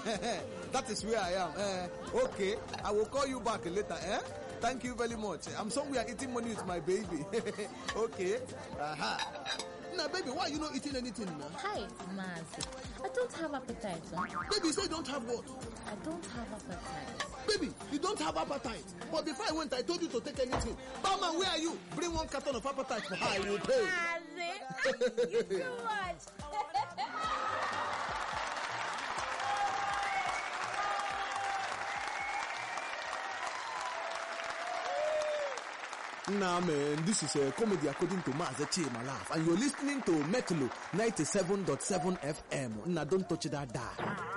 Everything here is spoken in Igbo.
That is where I am. Okay, I will call you back later. Thank you very much. I'm somewhere eating money with my baby. Okay. Now, baby, why are you not eating anything now? Hi, Mazi. I don't have appetite. Huh? Baby, you say you don't have what? I don't have appetite. Baby, you don't have appetite. But before I went, I told you to take anything. Barman, where are you? Bring 1 carton of appetite for her. I will pay. Mazi, you too much. Nah, man, this is a comedy according to Mazi Chimalaf, and you're listening to Metro 97.7 FM. Nah, don't touch that dial.